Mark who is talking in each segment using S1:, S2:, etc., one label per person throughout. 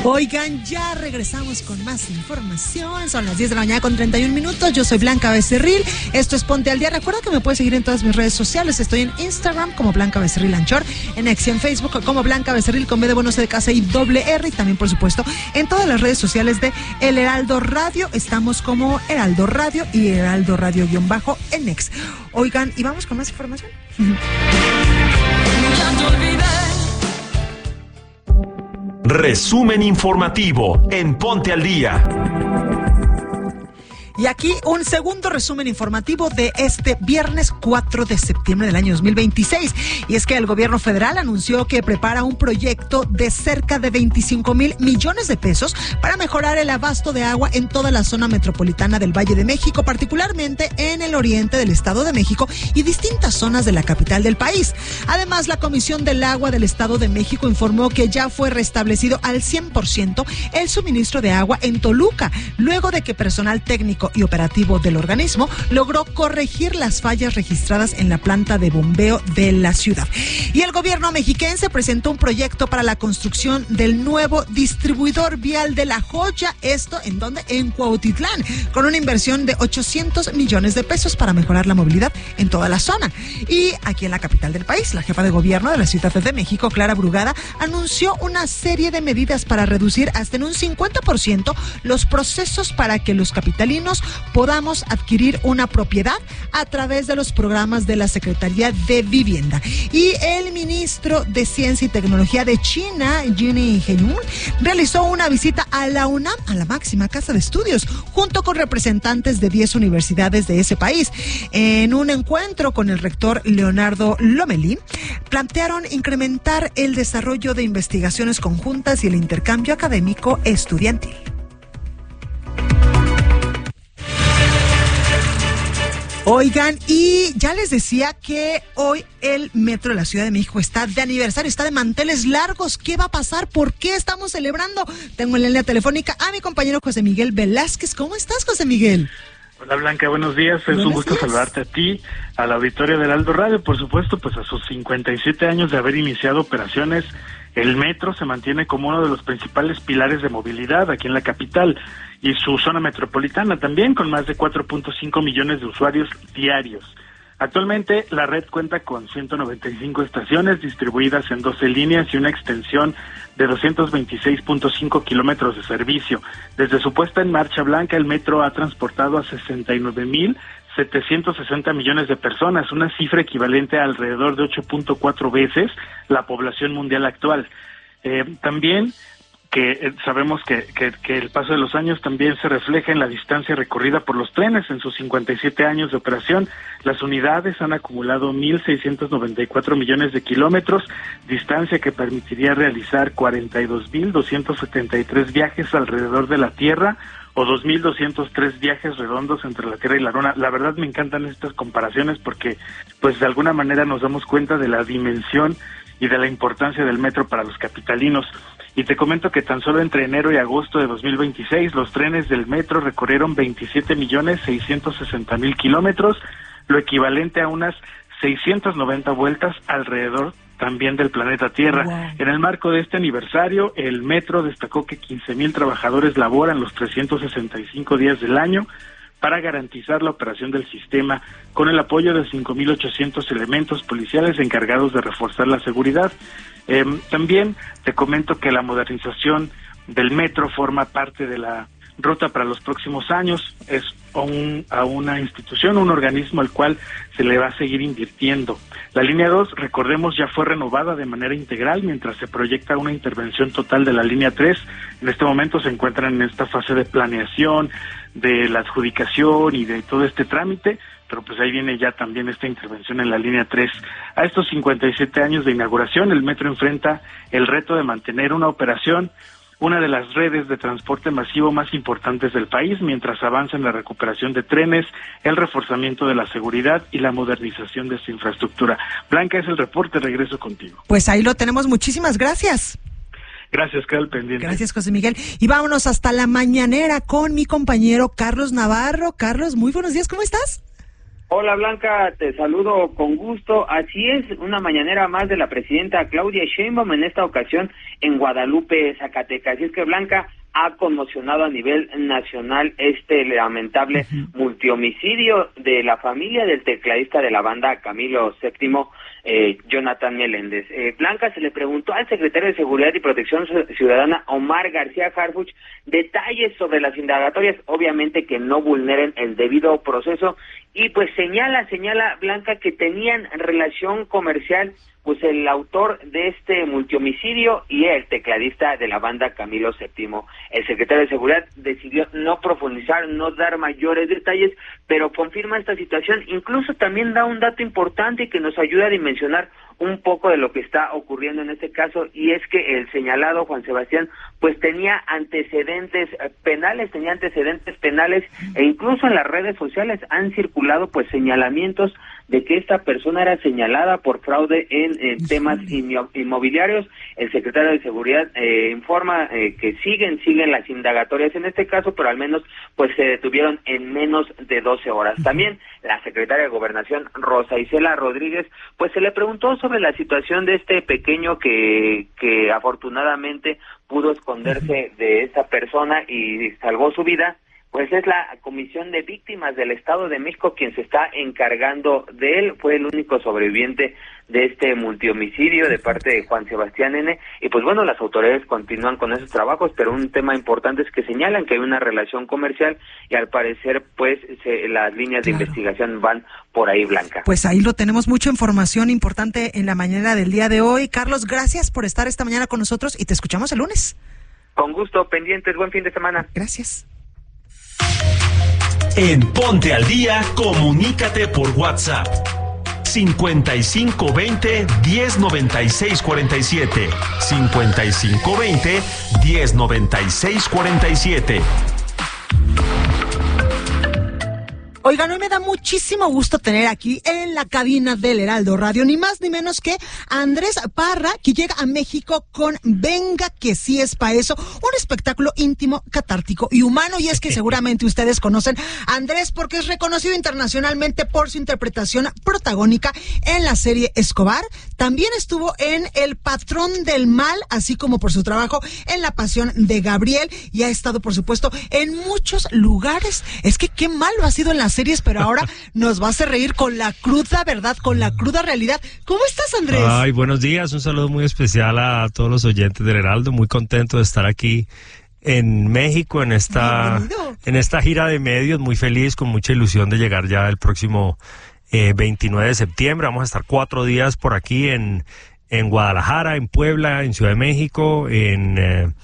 S1: Oigan, ya regresamos con más información. Son las 10 de la mañana con 31 minutos. Yo soy Blanca Becerril. Esto es Ponte al Día. Recuerda que me puedes seguir en todas mis redes sociales. Estoy en Instagram como Blanca Becerril Anchor, en X y en Facebook como Blanca Becerril con B de bueno, C de casa y doble R. Y también, por supuesto, en todas las redes sociales de El Heraldo Radio. Estamos como Heraldo Radio y Heraldo Radio-bajo en X. Oigan, y vamos con más información.
S2: Ya te olvidé.
S3: Resumen informativo en Ponte al Día.
S1: Y aquí un segundo resumen informativo de este viernes 4 de septiembre del año 2026. Y es que el gobierno federal anunció que prepara un proyecto de cerca de 25,000 millones de pesos para mejorar el abasto de agua en toda la zona metropolitana del Valle de México, particularmente en el oriente del Estado de México y distintas zonas de la capital del país. Además, la Comisión del Agua del Estado de México informó que ya fue restablecido al 100% el suministro de agua en Toluca, luego de que personal técnico y operativo del organismo logró corregir las fallas registradas en la planta de bombeo de la ciudad. Y el gobierno mexiquense presentó un proyecto para la construcción del nuevo distribuidor vial de La Joya, esto en donde, en Cuautitlán, con una inversión de 800 millones de pesos para mejorar la movilidad en toda la zona. Y aquí en la capital del país, la jefa de gobierno de la Ciudad de México, Clara Brugada, anunció una serie de medidas para reducir hasta en un 50% los procesos para que los capitalinos podamos adquirir una propiedad a través de los programas de la Secretaría de Vivienda. Y el ministro de Ciencia y Tecnología de China, Jini Henyun, realizó una visita a la UNAM, a la máxima casa de estudios, junto con representantes de 10 universidades de ese país. En un encuentro con el rector Leonardo Lomelí, plantearon incrementar el desarrollo de investigaciones conjuntas y el intercambio académico estudiantil. Oigan, y ya les decía que hoy el Metro de la Ciudad de México está de aniversario, está de manteles largos. ¿Qué va a pasar? ¿Por qué estamos celebrando? Tengo en la línea telefónica a mi compañero José Miguel Velázquez. ¿Cómo estás, José Miguel?
S4: Hola Blanca, buenos días. Es un gusto saludarte a ti, al auditorio del Heraldo Radio. Por supuesto, pues a sus 57 años de haber iniciado operaciones, el metro se mantiene como uno de los principales pilares de movilidad aquí en la capital y su zona metropolitana también, con más de 4.5 millones de usuarios diarios. Actualmente la red cuenta con 195 estaciones distribuidas en 12 líneas y una extensión de 226.5 kilómetros de servicio. Desde su puesta en marcha, Blanca, el metro ha transportado a 69,760 millones de personas, una cifra equivalente a alrededor de 8.4 veces la población mundial actual. También que sabemos que el paso de los años también se refleja en la distancia recorrida por los trenes. En sus 57 años de operación, las unidades han acumulado 1,694 millones de kilómetros, distancia que permitiría realizar 42,273 viajes alrededor de la Tierra o 2,203 viajes redondos entre la Tierra y la Luna. La verdad me encantan estas comparaciones porque pues de alguna manera nos damos cuenta de la dimensión y de la importancia del metro para los capitalinos. Y te comento que tan solo entre enero y agosto de 2026 los trenes del metro recorrieron 27,660,000 kilómetros, lo equivalente a unas 690 vueltas alrededor también del planeta Tierra. Wow. En el marco de este aniversario, el metro destacó que 15,000 trabajadores laboran los 365 días del año para garantizar la operación del sistema, con el apoyo de 5,800 elementos policiales encargados de reforzar la seguridad. También te comento que la modernización del metro forma parte de la ruta para los próximos años. Es a una institución, un organismo al cual se le va a seguir invirtiendo. La línea 2, recordemos, ya fue renovada de manera integral, mientras se proyecta una intervención total de la línea 3. En este momento se encuentran en esta fase de planeación, de la adjudicación y de todo este trámite, pero pues ahí viene ya también esta intervención en la línea 3. A estos 57 años de inauguración, el metro enfrenta el reto de mantener una operación, una de las redes de transporte masivo más importantes del país, mientras avanza en la recuperación de trenes, el reforzamiento de la seguridad y la modernización de su infraestructura. Blanca, es el reporte, regreso contigo.
S1: Pues ahí lo tenemos, muchísimas gracias.
S4: Gracias, queda al pendiente.
S1: Gracias, José Miguel. Y vámonos hasta la mañanera con mi compañero Carlos Navarro. Carlos, muy buenos días, ¿cómo estás?
S2: Hola Blanca, te saludo con gusto. Así es, una mañanera más de la presidenta Claudia Sheinbaum, en esta ocasión en Guadalupe, Zacatecas. Así es que Blanca, ha conmocionado a nivel nacional este lamentable multihomicidio de la familia del tecladista de la banda Camilo VII, Jonathan Meléndez. Blanca, se le preguntó al secretario de Seguridad y Protección Ciudadana, Omar García Harfuch, detalles sobre las indagatorias, obviamente que no vulneren el debido proceso, y pues señala Blanca que tenían relación comercial pues el autor de este multihomicidio y el tecladista de la banda Camilo VII. El secretario de Seguridad decidió no profundizar, no dar mayores detalles, pero confirma esta situación. Incluso también da un dato importante que nos ayuda a dimensionar un poco de lo que está ocurriendo en este caso, y es que el señalado Juan Sebastián pues tenía antecedentes penales, e incluso en las redes sociales han circulado pues señalamientos de que esta persona era señalada por fraude en temas inmobiliarios. El secretario de Seguridad informa que siguen las indagatorias en este caso, pero al menos pues se detuvieron en menos de 12 horas. También la secretaria de Gobernación, Rosa Isela Rodríguez, pues se le preguntó sobre la situación de este pequeño que afortunadamente pudo esconderse de esta persona y salvó su vida. Pues es la Comisión de Víctimas del Estado de México quien se está encargando de él. Fue el único sobreviviente de este multihomicidio de parte de Juan Sebastián N. Y pues bueno, las autoridades continúan con esos trabajos, pero un tema importante es que señalan que hay una relación comercial y al parecer pues las líneas de investigación van por ahí, Blanca.
S1: Pues ahí lo tenemos, mucha información importante en la mañana del día de hoy. Carlos, gracias por estar esta mañana con nosotros y te escuchamos el lunes.
S2: Con gusto, pendientes, buen fin de semana.
S1: Gracias.
S3: En Ponte al Día, comunícate por WhatsApp. 5520 1096 47. 5520 1096 47.
S1: Oigan, hoy me da muchísimo gusto tener aquí en la cabina del Heraldo Radio, ni más ni menos que Andrés Parra, que llega a México con Venga que sí es pa' eso, un espectáculo íntimo, catártico y humano. Y es que seguramente ustedes conocen a Andrés porque es reconocido internacionalmente por su interpretación protagónica en la serie Escobar. También estuvo en El Patrón del Mal, así como por su trabajo en La Pasión de Gabriel, y ha estado, por supuesto, en muchos lugares. Es que qué malo ha sido en las series, pero ahora nos va a hacer reír con la cruda verdad, con la cruda realidad. ¿Cómo estás, Andrés?
S5: Ay, buenos días, un saludo muy especial a todos los oyentes del Heraldo, muy contento de estar aquí en México en esta gira de medios, muy feliz, con mucha ilusión de llegar ya el próximo 29 de septiembre. Vamos a estar 4 días por aquí en Guadalajara, en Puebla, en Ciudad de México, en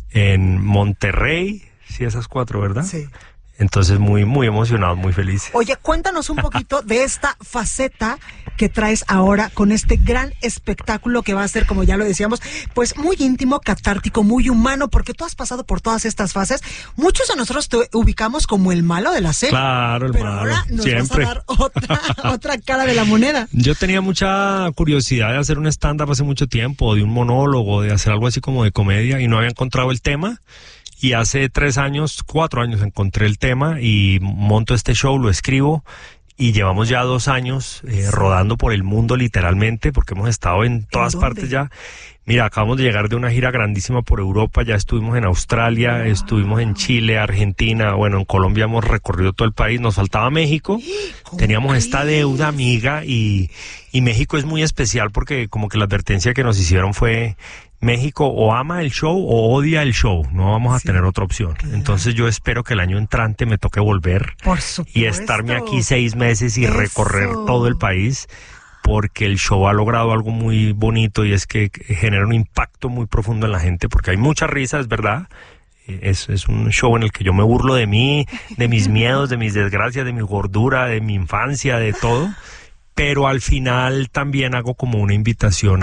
S5: Monterrey, sí, esas 4, ¿verdad? Sí. Entonces muy emocionado, muy feliz.
S1: Oye, cuéntanos un poquito de esta faceta que traes ahora con este gran espectáculo que va a ser, como ya lo decíamos, pues muy íntimo, catártico, muy humano, porque tú has pasado por todas estas fases. Muchos de nosotros te ubicamos como el malo de la serie.
S5: Claro, el
S1: pero
S5: malo.
S1: Ahora nos
S5: siempre
S1: vas a dar otra cara de la moneda.
S5: Yo tenía mucha curiosidad de hacer un stand-up hace mucho tiempo, de un monólogo, de hacer algo así como de comedia, y no había encontrado el tema. Y hace 4 años encontré el tema y monto este show, lo escribo, y llevamos ya 2 años rodando por el mundo literalmente, porque hemos estado en todas partes ya. Mira, acabamos de llegar de una gira grandísima por Europa, ya estuvimos en Australia, estuvimos en Chile, Argentina, bueno, en Colombia hemos recorrido todo el país, nos faltaba México, teníamos esta deuda amiga, y México es muy especial porque como que la advertencia que nos hicieron fue: México o ama el show o odia el show, no vamos a tener otra opción. Entonces yo espero que el año entrante me toque volver y estarme aquí 6 meses y recorrer todo el país, porque el show ha logrado algo muy bonito, y es que genera un impacto muy profundo en la gente, porque hay mucha risa, es verdad. Es un show en el que yo me burlo de mí, de mis miedos, de mis desgracias, de mi gordura, de mi infancia, de todo, pero al final también hago como una invitación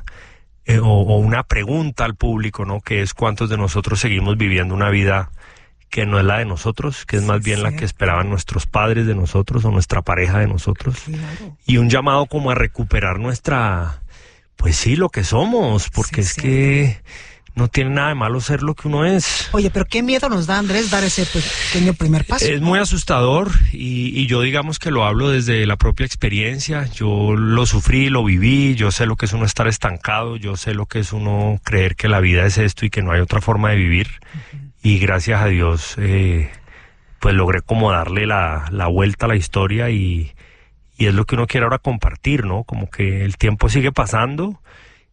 S5: o una pregunta al público, ¿no? Que es: ¿cuántos de nosotros seguimos viviendo una vida que no es la de nosotros, que es más bien la que esperaban nuestros padres de nosotros o nuestra pareja de nosotros? Claro. Y un llamado como a recuperar nuestra, pues sí, lo que somos, porque es que no tiene nada de malo ser lo que uno es.
S1: Oye, pero qué miedo nos da, Andrés, dar ese pequeño primer paso.
S5: Es muy asustador y yo digamos que lo hablo desde la propia experiencia. Yo lo sufrí, lo viví, yo sé lo que es uno estar estancado, yo sé lo que es uno creer que la vida es esto y que no hay otra forma de vivir. Y gracias a Dios, pues logré como darle la vuelta a la historia y es lo que uno quiere ahora compartir, ¿no? Como que el tiempo sigue pasando.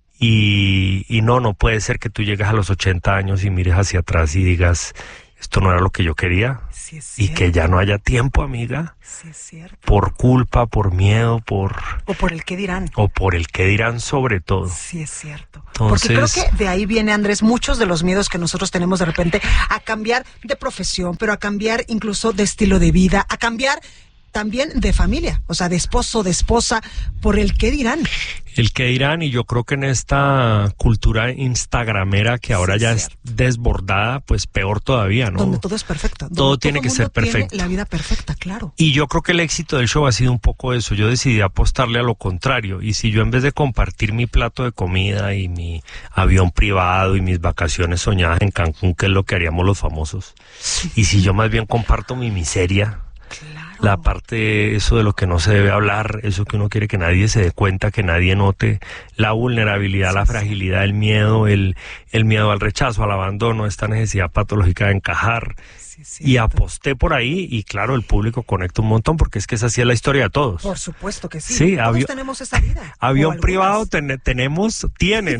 S5: Y no puede ser que tú llegues a los 80 años y mires hacia atrás y digas, esto no era lo que yo quería.
S1: Sí, es
S5: y que ya no haya tiempo, amiga.
S1: Sí, es cierto.
S5: Por culpa, por miedo,
S1: O por el qué dirán.
S5: O por el qué dirán sobre todo.
S1: Sí, es cierto.
S5: Entonces,
S1: porque creo que de ahí viene, Andrés, muchos de los miedos que nosotros tenemos de repente a cambiar de profesión, pero a cambiar incluso de estilo de vida, a cambiar también de familia, o sea, de esposo, de esposa, por el qué dirán.
S5: El qué dirán, y yo creo que en esta cultura instagramera que ahora ya es desbordada, pues peor todavía, ¿no?
S1: Donde todo es perfecto.
S5: Todo tiene que ser perfecto.
S1: Tiene la vida perfecta, claro.
S5: Y yo creo que el éxito del show ha sido un poco eso. Yo decidí apostarle a lo contrario. Y si yo en vez de compartir mi plato de comida y mi avión privado y mis vacaciones soñadas en Cancún, que es lo que haríamos los famosos, y si yo más bien comparto mi miseria, la parte, eso de lo que no se debe hablar, eso que uno quiere que nadie se dé cuenta, que nadie note, la vulnerabilidad, la fragilidad, el miedo, el miedo al rechazo, al abandono, esta necesidad patológica de encajar. Y aposté por ahí y claro, el público conecta un montón porque es que esa sí es la historia de todos.
S1: Por supuesto que sí.
S5: Sí,
S1: todos tenemos esa vida.
S5: Avión privado tienen.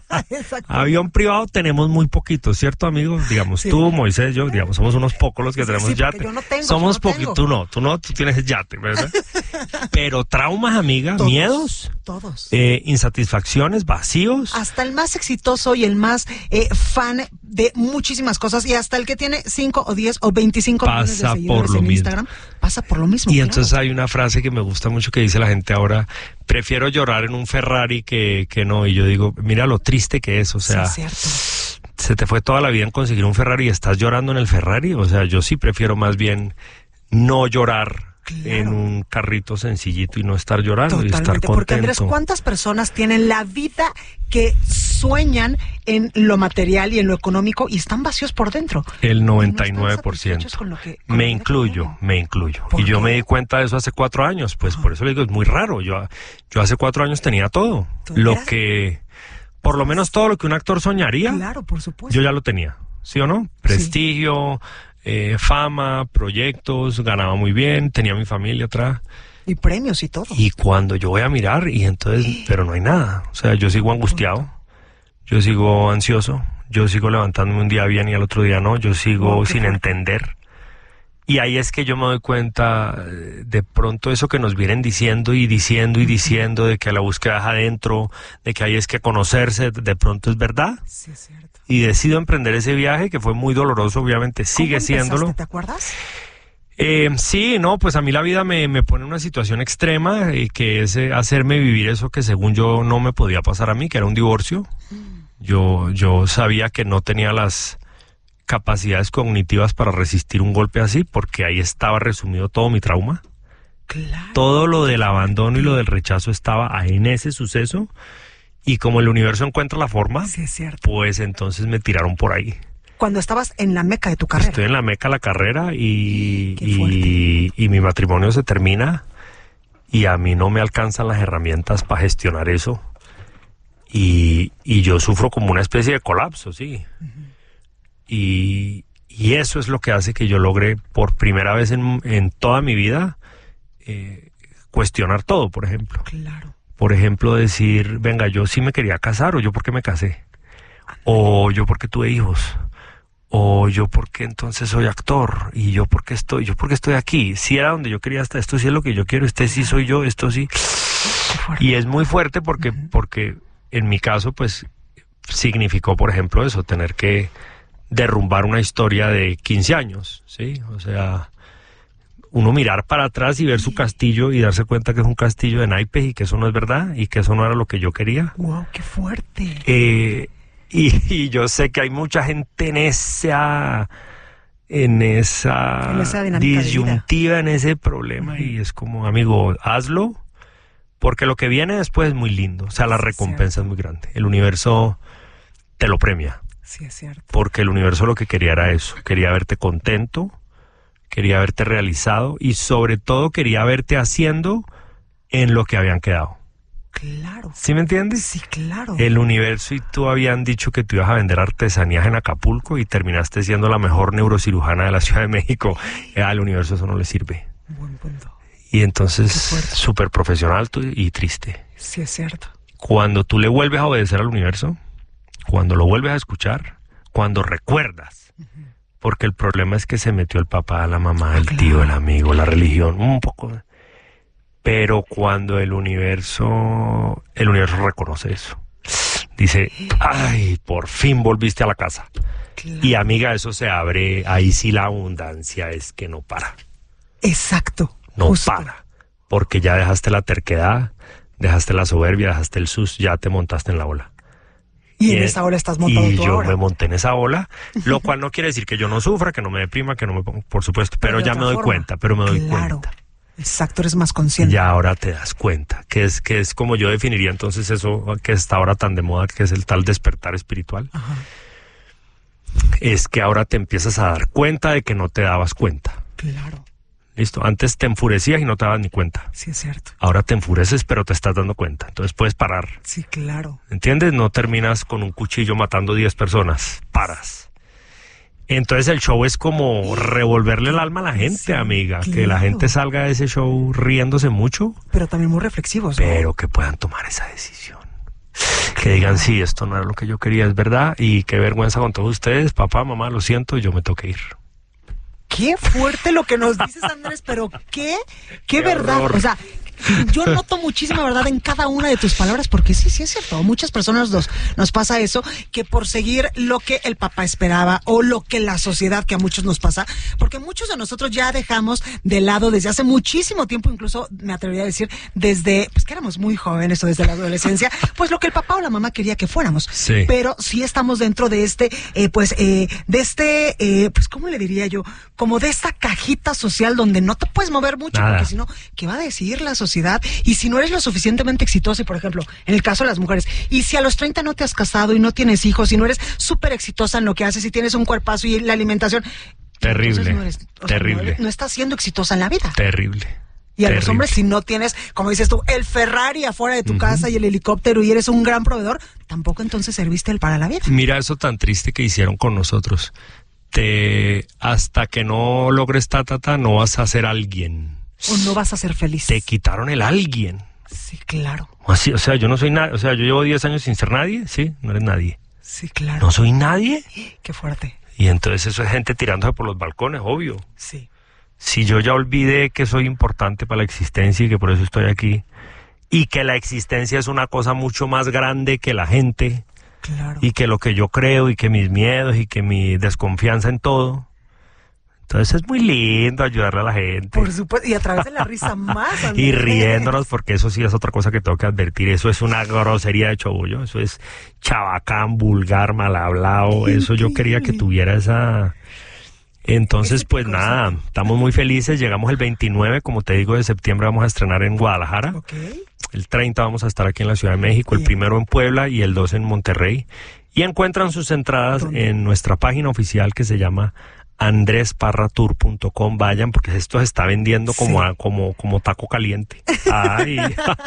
S5: Avión privado tenemos muy poquitos, ¿cierto, amigos? Digamos, sí. Tú, Moisés, yo, digamos, somos unos pocos los que tenemos yate.
S1: Yo no tengo,
S5: somos poquitos, tú tienes yate, ¿verdad? Pero traumas, amiga, todos, miedos.
S1: Todos.
S5: Insatisfacciones, vacíos.
S1: Hasta el más exitoso y el más fan de muchísimas cosas y hasta el que tiene 5 o 10 o 25 millones de seguidores en Instagram, pasa por lo mismo.
S5: Y entonces hay una frase que me gusta mucho que dice la gente ahora, prefiero llorar en un Ferrari que no. Y yo digo, mira lo triste que es, o sea,
S1: sí, es cierto.
S5: Se te fue toda la vida en conseguir un Ferrari y estás llorando en el Ferrari. O sea, yo sí prefiero más bien no llorar. Claro. En un carrito sencillito y no estar llorando. Totalmente, y estar contento.
S1: Porque Andrés, ¿cuántas personas tienen la vida que sueñan en lo material y en lo económico y están vacíos por dentro?
S5: El 99%. Me incluyo. Y yo me di cuenta de eso hace 4 años, pues por eso le digo, es muy raro. Yo hace 4 años tenía todo. Por lo menos todo lo que un actor soñaría.
S1: Claro, por supuesto.
S5: Yo ya lo tenía, ¿sí o no? Prestigio. Sí. Fama, proyectos, ganaba muy bien, tenía mi familia atrás.
S1: Y premios y todo.
S5: Y cuando yo voy a mirar, y entonces, pero no hay nada. O sea, yo sigo angustiado, yo sigo ansioso, yo sigo levantándome un día bien y al otro día no, yo sigo sin entender. Y ahí es que yo me doy cuenta, de pronto eso que nos vienen diciendo, de que la búsqueda es adentro, de que ahí es que conocerse, de pronto es verdad.
S1: Sí, es cierto.
S5: Y decido emprender ese viaje, que fue muy doloroso, obviamente, sigue siéndolo.
S1: ¿Te acuerdas?
S5: Sí, no, pues a mí la vida me pone en una situación extrema, que es hacerme vivir eso que según yo no me podía pasar a mí, que era un divorcio. Yo sabía que no tenía las capacidades cognitivas para resistir un golpe así, porque ahí estaba resumido todo mi trauma.
S1: Claro.
S5: Todo lo del abandono y lo del rechazo estaba ahí en ese suceso. Y como el universo encuentra la forma,
S1: sí, es cierto.
S5: Pues entonces me tiraron por ahí.
S1: Cuando estabas en la meca de tu carrera.
S5: Estoy en la meca de la carrera y mi matrimonio se termina y a mí no me alcanzan las herramientas para gestionar eso. Y yo sufro como una especie de colapso, sí. Uh-huh. Y eso es lo que hace que yo logre por primera vez en toda mi vida cuestionar todo, por ejemplo.
S1: Claro.
S5: Por ejemplo, decir, venga, yo sí me quería casar, o yo por qué me casé, o yo por qué tuve hijos, o yo por qué entonces soy actor, y yo por qué estoy aquí. Si era donde yo quería estar, esto sí es lo que yo quiero, este sí soy yo, esto sí. Y es muy fuerte porque en mi caso, pues, significó, por ejemplo, eso, tener que derrumbar una historia de 15 años, ¿sí? O sea, uno mirar para atrás y ver su castillo y darse cuenta que es un castillo de naipes y que eso no es verdad y que eso no era lo que yo quería.
S1: ¡Wow, qué fuerte!
S5: Y yo sé que hay mucha gente en esa disyuntiva, en ese problema, uh-huh. Y es como, amigo, hazlo, porque lo que viene después es muy lindo, o sea, la recompensa es muy grande, el universo te lo premia.
S1: Sí, es cierto.
S5: Porque el universo lo que quería era eso, quería verte contento, quería verte realizado y sobre todo quería verte haciendo en lo que habían quedado.
S1: Claro.
S5: ¿Sí me entiendes?
S1: Sí, claro.
S5: El universo y tú habían dicho que tú ibas a vender artesanías en Acapulco y terminaste siendo la mejor neurocirujana de la Ciudad de México. Al universo eso no le sirve.
S1: Buen punto.
S5: Y entonces, súper profesional y triste.
S1: Sí, es cierto.
S5: Cuando tú le vuelves a obedecer al universo, cuando lo vuelves a escuchar, cuando recuerdas, porque el problema es que se metió el papá, la mamá, el tío, el amigo, la religión, un poco. Pero cuando el universo reconoce eso, dice, ay, por fin volviste a la casa.
S1: Claro.
S5: Y amiga, eso se abre, ahí sí la abundancia es que no para.
S1: Exacto.
S5: No
S1: justo.
S5: para, porque ya dejaste la terquedad, dejaste la soberbia, dejaste el sus, ya te montaste en la ola.
S1: Y en esa ola estás montado tú ahora.
S5: Y yo me monté en esa ola, lo cual no quiere decir que yo no sufra, que no me deprima, que no me ponga, por supuesto, pero ya me doy cuenta, cuenta.
S1: Exacto, eres más consciente.
S5: Ya ahora te das cuenta, que es como yo definiría entonces eso que está ahora tan de moda, que es el tal despertar espiritual.
S1: Ajá.
S5: Es que ahora te empiezas a dar cuenta de que no te dabas cuenta.
S1: Claro.
S5: Listo, antes te enfurecías y no te dabas ni cuenta.
S1: Sí, es cierto.
S5: Ahora te enfureces, pero te estás dando cuenta. Entonces puedes parar.
S1: Sí, claro.
S5: ¿Entiendes? No terminas con un cuchillo matando 10 personas. Paras. Entonces el show es como revolverle el alma a la gente, sí, amiga. Claro. Que la gente salga de ese show riéndose mucho.
S1: Pero también muy reflexivos, ¿no?
S5: Pero que puedan tomar esa decisión. Que digan, sí, esto no era lo que yo quería, es verdad. Y qué vergüenza con todos ustedes. Papá, mamá, lo siento, yo me tengo que ir.
S1: Qué fuerte lo que nos dices, Andrés, pero qué verdad. Horror. O sea, yo noto muchísima verdad en cada una de tus palabras, porque sí es cierto. Muchas personas nos pasa eso, que por seguir lo que el papá esperaba o lo que la sociedad, que a muchos nos pasa, porque muchos de nosotros ya dejamos de lado desde hace muchísimo tiempo, incluso me atrevería a decir desde, pues que éramos muy jóvenes o desde la adolescencia, pues lo que el papá o la mamá quería que fuéramos.
S5: Sí.
S1: Pero sí estamos dentro de pues ¿cómo le diría yo? Como de esta cajita social donde no te puedes mover mucho, porque si no, ¿qué va a decir la sociedad? Y si no eres lo suficientemente exitosa, y por ejemplo, en el caso de las mujeres, y si a los 30 no te has casado y no tienes hijos, y no eres súper exitosa en lo que haces, y tienes un cuerpazo y la alimentación,
S5: terrible,
S1: no eres,
S5: terrible.
S1: No estás siendo exitosa en la vida.
S5: Terrible.
S1: Y a los hombres, si no tienes, como dices tú, el Ferrari afuera de tu casa y el helicóptero y eres un gran proveedor, tampoco entonces serviste para la vida.
S5: Mira eso tan triste que hicieron con nosotros. Hasta que no logres no vas a ser alguien.
S1: O no vas a ser feliz.
S5: Te quitaron el alguien.
S1: Sí, claro.
S5: Así, o sea, yo no soy nadie. O sea, yo llevo 10 años sin ser nadie. Sí, no eres nadie.
S1: Sí, claro.
S5: ¿No soy nadie?
S1: Qué fuerte.
S5: Y entonces eso es gente tirándose por los balcones, obvio.
S1: Sí.
S5: Si yo ya olvidé que soy importante para la existencia y que por eso estoy aquí, y que la existencia es una cosa mucho más grande que la gente,
S1: claro,
S5: y que lo que yo creo, y que mis miedos, y que mi desconfianza en todo. Entonces es muy lindo ayudarle a la gente.
S1: Por supuesto, y a través de la risa más. Andrés.
S5: Y riéndonos, porque eso sí es otra cosa que tengo que advertir. Eso es una grosería de chollo. Eso es chabacán, vulgar, mal hablado. Eso yo quería que tuviera esa... Entonces, pues nada, estamos muy felices. Llegamos el 29, como te digo, de septiembre vamos a estrenar en Guadalajara.
S1: Okay.
S5: El 30 vamos a estar aquí en la Ciudad de México, el 1 en Puebla y el 2 en Monterrey. Y encuentran sus entradas en nuestra página oficial que se llama andresparratour.com. Vayan, porque esto se está vendiendo como taco caliente. Ay.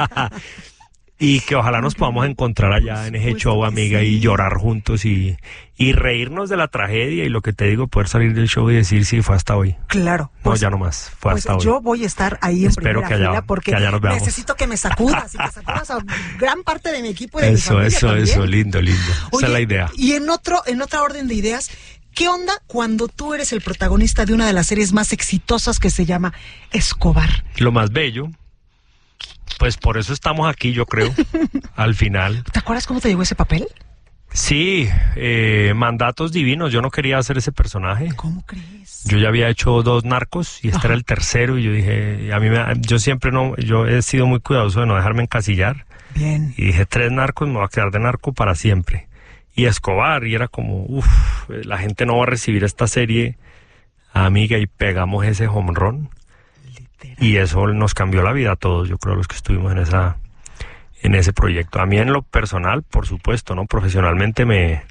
S5: Y que ojalá nos podamos encontrar allá en ese show, amiga, y llorar juntos y reírnos de la tragedia y lo que te digo, poder salir del show y decir sí, fue hasta hoy.
S1: Claro.
S5: No, ya no más, fue hasta hoy.
S1: Yo voy a estar ahí en primera fila porque
S5: nos
S1: necesito que me sacudas y que sacudas a gran parte de mi equipo y de mi familia también.
S5: Eso, lindo.
S1: Oye,
S5: esa es la idea.
S1: Y en otra orden de ideas, ¿qué onda cuando tú eres el protagonista de una de las series más exitosas que se llama Escobar?
S5: Lo más bello. Pues por eso estamos aquí, yo creo, al final.
S1: ¿Te acuerdas cómo te llegó ese papel?
S5: Sí, mandatos divinos. Yo no quería hacer ese personaje.
S1: ¿Cómo crees?
S5: Yo ya había hecho 2 narcos y este era el tercero y yo dije, yo he sido muy cuidadoso de no dejarme encasillar.
S1: Bien.
S5: Y dije, 3 narcos, me voy a quedar de narco para siempre. Y Escobar, y era como, la gente no va a recibir esta serie, amiga, y pegamos ese home run. Y eso nos cambió la vida a todos, yo creo, los que estuvimos en ese proyecto. A mí en lo personal, por supuesto, ¿no? Profesionalmente me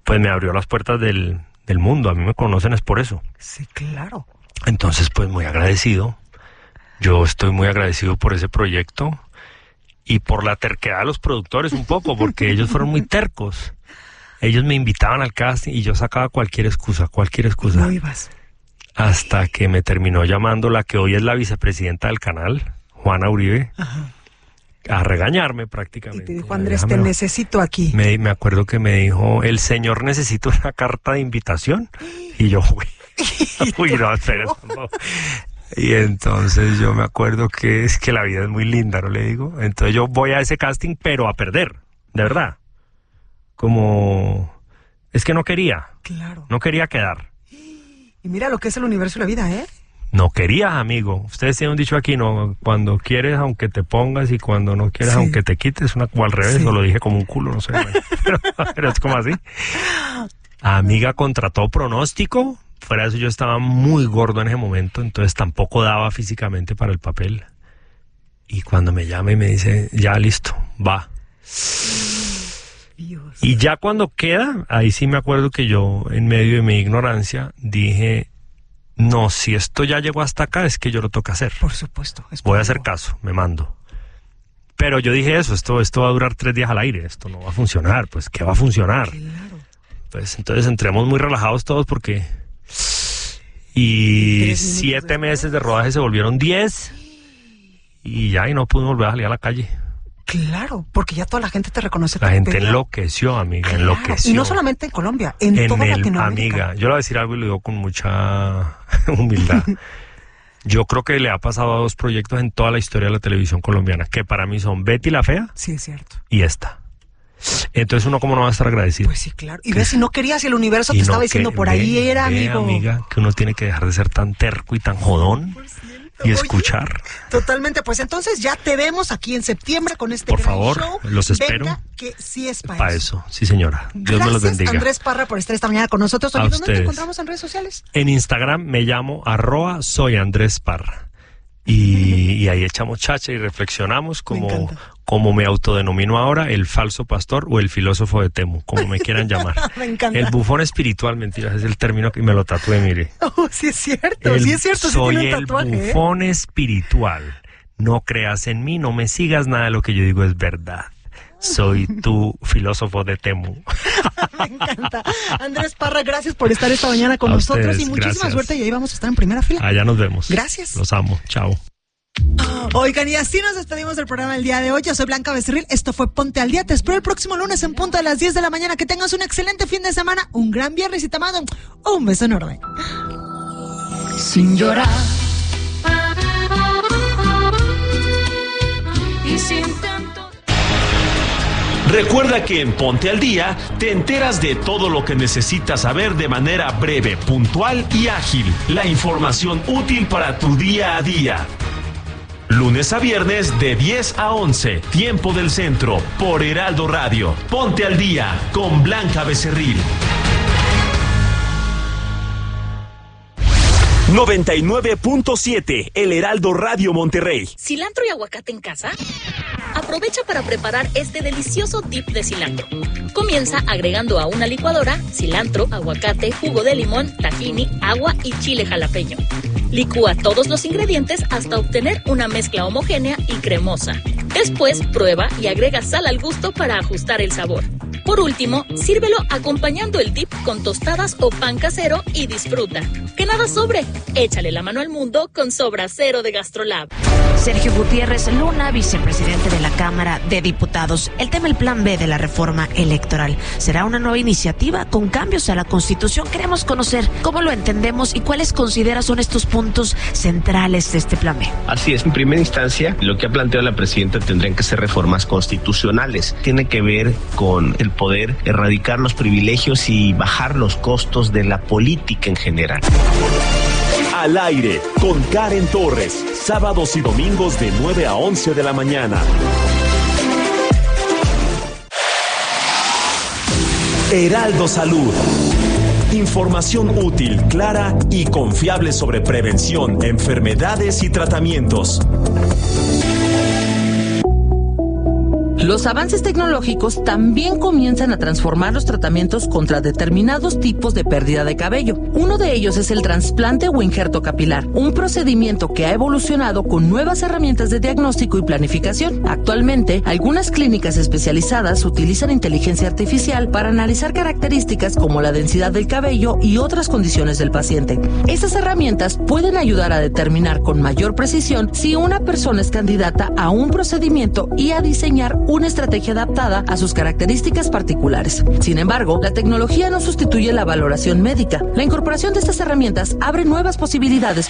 S5: pues me abrió las puertas del mundo. A mí me conocen es por eso.
S1: Sí, claro.
S5: Entonces, pues muy agradecido. Yo estoy muy agradecido por ese proyecto y por la terquedad de los productores un poco, porque ellos fueron muy tercos. Ellos me invitaban al casting y yo sacaba cualquier excusa.
S1: No ibas.
S5: Hasta que me terminó llamando la que hoy es la vicepresidenta del canal, Juana Uribe, a regañarme prácticamente.
S1: Y te dijo, Andrés, te necesito aquí.
S5: Me acuerdo que me dijo, el señor necesita una carta de invitación. Y yo, uy, no, espera, no. Y entonces yo me acuerdo que es que la vida es muy linda, ¿no le digo? Entonces yo voy a ese casting, pero a perder, de verdad. Como, es que no quería.
S1: Claro.
S5: No quería quedar.
S1: Y mira lo que es el universo y la vida, ¿eh?
S5: No querías, amigo. Ustedes tienen un dicho aquí, ¿no? Cuando quieres, aunque te pongas, y cuando no quieres, aunque te quites. O al revés, o lo dije como un culo, no sé. Pero es como así. Amiga, contra todo pronóstico. Fuera de eso, yo estaba muy gordo en ese momento, entonces tampoco daba físicamente para el papel. Y cuando me llama y me dice, ya listo, va.
S1: Dios.
S5: Y ya cuando queda, ahí sí me acuerdo que yo, en medio de mi ignorancia, dije, no, si esto ya llegó hasta acá, es que yo lo toca hacer.
S1: Por supuesto.
S5: Voy a hacer caso, me mando. Pero yo dije eso, esto va a durar 3 días al aire, esto no va a funcionar, pues, ¿qué va a funcionar?
S1: Claro.
S5: Pues entonces entremos muy relajados todos porque... Y 7 meses de rodaje se volvieron 10 y ya, y no pudimos volver a salir a la calle.
S1: Claro, porque ya toda la gente te reconoce.
S5: La gente enloqueció, amiga,
S1: claro,
S5: enloqueció.
S1: y no solamente en Colombia, en toda Latinoamérica.
S5: Amiga, yo le voy a decir algo y lo digo con mucha humildad. Yo creo que le ha pasado a 2 proyectos en toda la historia de la televisión colombiana, que para mí son Betty la Fea.
S1: Sí, es cierto.
S5: Y esta. Entonces uno cómo no va a estar agradecido.
S1: Pues sí, claro. Y ves, si no querías, el universo te estaba diciendo, por ahí era, amigo.
S5: Amiga, que uno tiene que dejar de ser tan terco y tan jodón. Y escuchar.
S1: Oye, totalmente, pues entonces ya te vemos aquí en septiembre con este
S5: por
S1: gran
S5: favor,
S1: show.
S5: Los espero.
S1: Venga, que sí es
S5: para eso. Sí, señora. Dios me los bendiga.
S1: Andrés Parra por estar esta mañana con nosotros. Oye, ¿dónde te encontramos en redes sociales?
S5: En Instagram me llamo @soy Andrés Parra. Y ahí echamos chacha y reflexionamos como me autodenomino ahora, el falso pastor o el filósofo de Temu, como me quieran llamar.
S1: Me encanta.
S5: El bufón espiritual, mentiras, es el término que me lo tatué, mire.
S1: Oh, sí es cierto, sí
S5: soy
S1: tiene un tatuaje,
S5: el bufón espiritual. No creas en mí, no me sigas, nada de lo que yo digo es verdad. Soy tu filósofo de Temu.
S1: Me encanta. Andrés Parra, gracias por estar esta mañana con nosotros y muchísima suerte, y ahí vamos a estar en primera fila.
S5: Allá nos vemos.
S1: Gracias.
S5: Los amo. Chao.
S1: Oigan, y así nos despedimos del programa del día de hoy. Yo soy Blanca Becerril, esto fue Ponte al Día. Te espero el próximo lunes en punto de las 10 de la mañana. Que tengas un excelente fin de semana, un gran viernes y te mando un beso enorme.
S6: Sin llorar y sin tanto.
S3: Recuerda que en Ponte al Día te enteras de todo lo que necesitas saber de manera breve, puntual y ágil. La información útil para tu día a día. Lunes a viernes de 10 a 11, tiempo del centro, por Heraldo Radio. Ponte al Día con Blanca Becerril. 99.7, El Heraldo Radio Monterrey.
S7: ¿Cilantro y aguacate en casa? Aprovecha para preparar este delicioso dip de cilantro. Comienza agregando a una licuadora cilantro, aguacate, jugo de limón, tahini, agua y chile jalapeño. Licúa todos los ingredientes hasta obtener una mezcla homogénea y cremosa. Después, prueba y agrega sal al gusto para ajustar el sabor. Por último, sírvelo acompañando el dip con tostadas o pan casero y disfruta. Que nada sobre. Échale la mano al mundo con Sobra Cero de GastroLab.
S8: Sergio Gutiérrez Luna, vicepresidente de la Cámara de Diputados. El tema, el plan B de la reforma electoral. ¿Será una nueva iniciativa con cambios a la Constitución? Queremos conocer cómo lo entendemos y cuáles considera son estos puntos centrales de este plan B.
S9: Así es. En primera instancia, lo que ha planteado la presidenta tendrían que ser reformas constitucionales. Tiene que ver con el poder erradicar los privilegios y bajar los costos de la política en general.
S3: Al aire con Karen Torres, sábados y domingos de 9 a 11 de la mañana. Heraldo Salud. Información útil, clara y confiable sobre prevención, enfermedades y tratamientos.
S10: Los avances tecnológicos también comienzan a transformar los tratamientos contra determinados tipos de pérdida de cabello. Uno de ellos es el trasplante o injerto capilar, un procedimiento que ha evolucionado con nuevas herramientas de diagnóstico y planificación. Actualmente, algunas clínicas especializadas utilizan inteligencia artificial para analizar características como la densidad del cabello y otras condiciones del paciente. Estas herramientas pueden ayudar a determinar con mayor precisión si una persona es candidata a un procedimiento y a diseñar una estrategia adaptada a sus características particulares. Sin embargo, la tecnología no sustituye la valoración médica. La incorporación de estas herramientas abre nuevas posibilidades.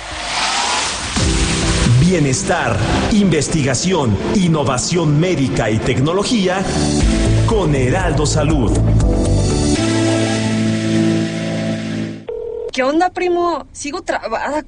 S3: Bienestar, investigación, innovación médica y tecnología con Heraldo Salud.
S11: ¿Qué onda, primo? Sigo trabada.